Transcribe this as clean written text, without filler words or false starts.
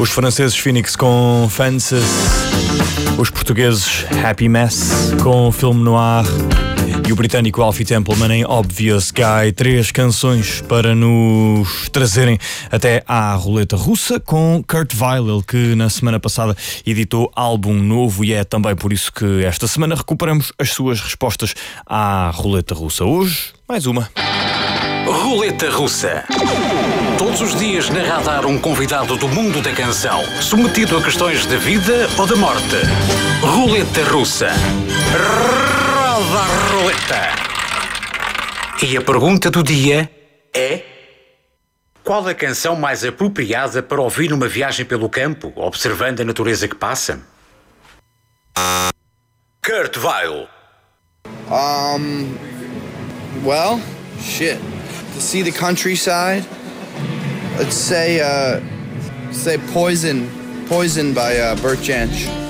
Os franceses Phoenix com Fences, os portugueses Happy Mess com Filme Noir e o britânico Alfie Templeman em Obvious Guy. 3 canções para nos trazerem até à roleta russa com Kurt Weill, que na semana passada editou álbum novo, e é também por isso que esta semana recuperamos as suas respostas à roleta russa. Hoje, mais uma. Roleta Russa. Todos os dias na Radar um convidado do mundo da canção, submetido a questões de vida ou de morte. Roleta Russa. Roda a roleta. E a pergunta do dia é: qual a canção mais apropriada para ouvir numa viagem pelo campo, observando a natureza que passa? Kurt Weill. Well, shit. To see the countryside, let's say Poison by Bert Jansch.